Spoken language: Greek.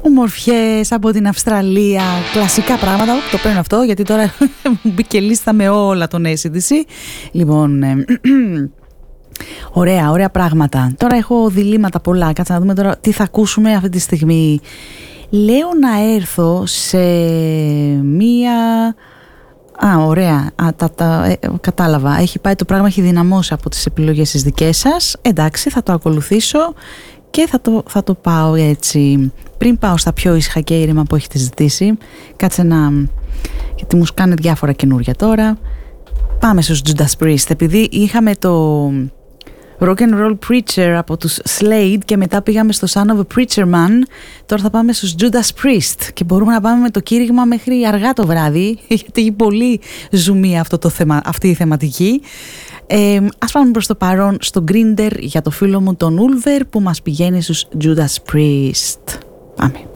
Ομορφιές από την Αυστραλία, κλασικά πράγματα. Το παίρνω αυτό γιατί τώρα μπήκε λίστα με όλα τον AC/DC. Λοιπόν, ωραία πράγματα. Τώρα έχω διλήμματα πολλά. Κάτσε να δούμε τώρα τι θα ακούσουμε αυτή τη στιγμή. Λέω να έρθω σε μία... ωραία, κατάλαβα. Έχει πάει το πράγμα, έχει δυναμώσει από τις επιλογές τις δικές σας. Εντάξει, θα το ακολουθήσω και θα το πάω έτσι. Πριν πάω στα πιο ήσυχα και ήρεμα που έχετε ζητήσει, κάτσε να... γιατί μου σκάνε διάφορα καινούρια τώρα. Πάμε στους Judas Priest. Επειδή είχαμε το Rock and Roll Preacher από τους Slade και μετά πήγαμε στο Son of a Preacher Man, τώρα θα πάμε στους Judas Priest και μπορούμε να πάμε με το κήρυγμα μέχρι αργά το βράδυ, γιατί έχει πολύ ζουμί αυτή η θεματική. Ας πάμε προς το παρόν στο Grinder για το φίλο μου τον Ulver που μας πηγαίνει στους Judas Priest. Πάμε.